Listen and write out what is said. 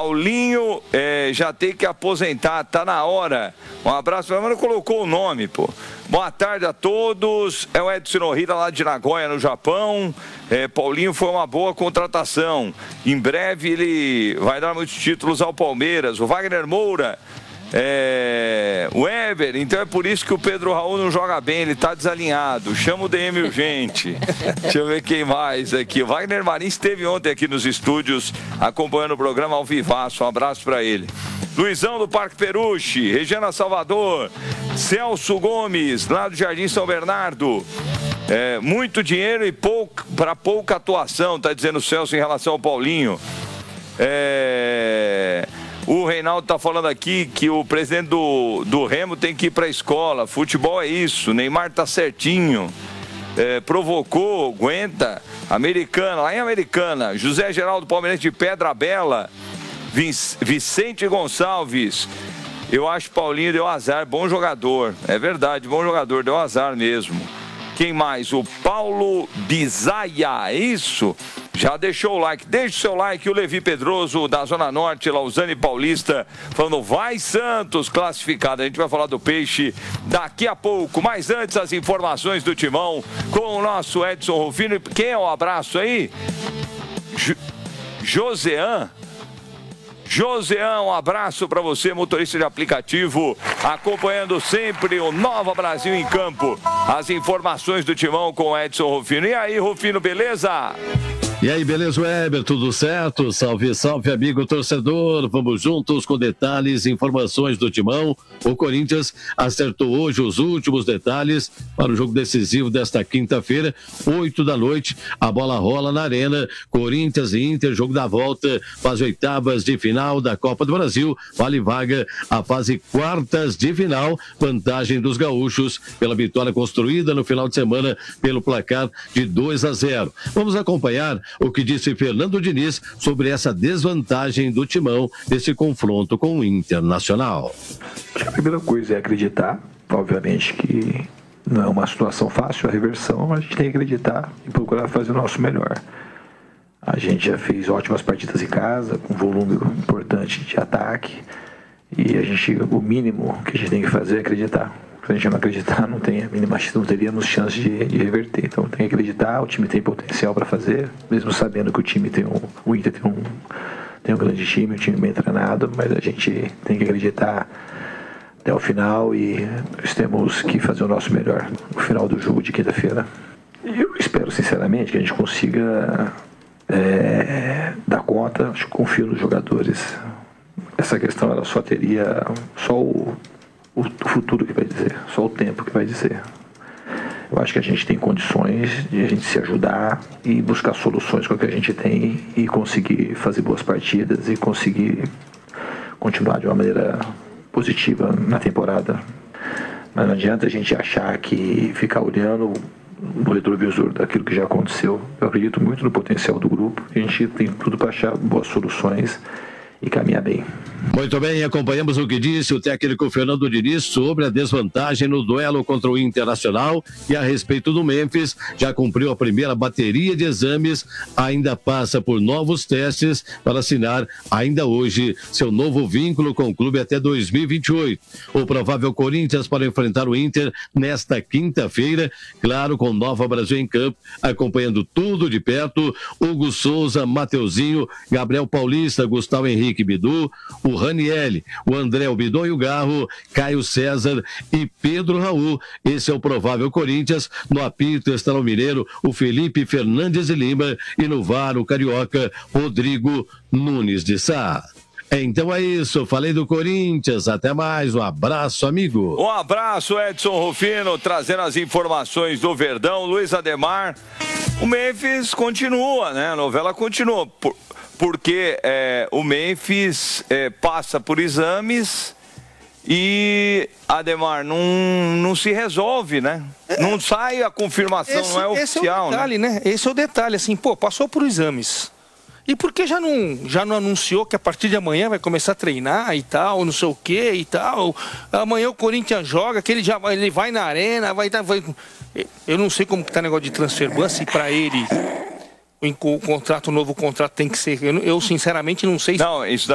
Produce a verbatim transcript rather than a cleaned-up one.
Paulinho é, já tem que aposentar, tá na hora. Um abraço, mas não colocou o nome, pô. Boa tarde a todos. É o Edson Ohira lá de Nagoya, no Japão. É, Paulinho foi uma boa contratação. Em breve ele vai dar muitos títulos ao Palmeiras. O Wagner Moura. É, o Weber, então é por isso que o Pedro Raul não joga bem, ele tá desalinhado. Chama o D M urgente. Deixa eu ver quem mais aqui. O Wagner Marins esteve ontem aqui nos estúdios acompanhando o programa ao vivaço. Um abraço para ele. Luizão do Parque Peruche, Regina Salvador, Celso Gomes, lá do Jardim São Bernardo. É, muito dinheiro e pouco, para pouca atuação, tá dizendo o Celso em relação ao Paulinho. É... O Reinaldo está falando aqui que o presidente do, do Remo tem que ir para a escola. Futebol é isso. Neymar tá certinho. É, provocou, aguenta. Americana, lá em Americana. José Geraldo Palmeirense de Pedra Bela. Vicente Gonçalves. Eu acho que Paulinho deu azar. Bom jogador. É verdade, bom jogador. Deu azar mesmo. Quem mais? O Paulo Bizaia. Isso. Já deixou o like, deixa o seu like. O Levi Pedroso, da Zona Norte, Lausanne Paulista, falando, vai Santos, classificado. A gente vai falar do Peixe daqui a pouco. Mas antes, as informações do Timão com o nosso Edson Rufino. Quem é o abraço aí? Jo Josean. Josean, um abraço para você, motorista de aplicativo, acompanhando sempre o Nova Brasil em Campo. As informações do Timão com o Edson Rufino. E aí, Rufino, beleza? E aí, beleza, Weber? Tudo certo? Salve, salve, amigo torcedor. Vamos juntos com detalhes e informações do Timão. O Corinthians acertou hoje os últimos detalhes para o jogo decisivo desta quinta-feira, oito da noite. A bola rola na Arena. Corinthians e Inter, jogo da volta, fase oitavas de final da Copa do Brasil. Vale vaga a fase quartas de final. Vantagem dos gaúchos pela vitória construída no final de semana pelo placar de dois a zero. Vamos acompanhar o que disse Fernando Diniz sobre essa desvantagem do Timão desse confronto com o Internacional. Acho que a primeira coisa é acreditar, obviamente que não é uma situação fácil a reversão, mas a gente tem que acreditar e procurar fazer o nosso melhor. A gente já fez ótimas partidas em casa, com volume importante de ataque, e a gente, o mínimo que a gente tem que fazer é acreditar. Se a gente não acreditar, não tem a mínima chance, não teríamos chance de, de reverter. Então tem que acreditar, o time tem potencial para fazer, mesmo sabendo que o time tem um, o Inter tem um, tem um grande time, um time bem treinado, mas a gente tem que acreditar até o final e nós temos que fazer o nosso melhor no final do jogo de quinta-feira. E eu espero sinceramente que a gente consiga é, dar conta, acho que confio nos jogadores. Essa questão ela só teria só o o futuro que vai dizer, só o tempo que vai dizer. Eu acho que a gente tem condições de a gente se ajudar e buscar soluções com o que a gente tem e conseguir fazer boas partidas e conseguir continuar de uma maneira positiva na temporada. Mas não adianta a gente achar que ficar olhando no retrovisor daquilo que já aconteceu. Eu acredito muito no potencial do grupo, a gente tem tudo para achar boas soluções e caminhar bem. Muito bem, acompanhamos o que disse o técnico Fernando Diniz sobre a desvantagem no duelo contra o Internacional e a respeito do Memphis, já cumpriu a primeira bateria de exames, ainda passa por novos testes para assinar ainda hoje seu novo vínculo com o clube até dois mil e vinte e oito. O provável Corinthians para enfrentar o Inter nesta quinta-feira, claro, com Nova Brasil em campo, acompanhando tudo de perto, Hugo Souza, Mateuzinho, Gabriel Paulista, Gustavo Henrique Bidu, o Ranielli, o André Bidon e o Garro, Caio César e Pedro Raul. Esse é o provável Corinthians. No apito está o Mineiro, o Felipe Fernandes de Lima e no V A R o carioca Rodrigo Nunes de Sá. Então é isso, falei do Corinthians, até mais, um abraço, amigo. Um abraço, Edson Rufino, trazendo as informações do Verdão, Luiz Ademar. O Memphis continua, né? A novela continua, por... porque é, o Memphis é, passa por exames e, Ademar, não, não se resolve, né? Não sai a confirmação, esse, não é oficial, esse é o detalhe, né? né? Esse é o detalhe, assim, pô, passou por exames. E por que já não, já não anunciou que a partir de amanhã vai começar a treinar e tal, não sei o que e tal? Amanhã o Corinthians joga, que ele já ele vai na arena, vai, vai... Eu não sei como que tá o negócio de transfer ban, se pra ele... O contrato, o novo contrato tem que ser... Eu, eu sinceramente não sei... Não, isso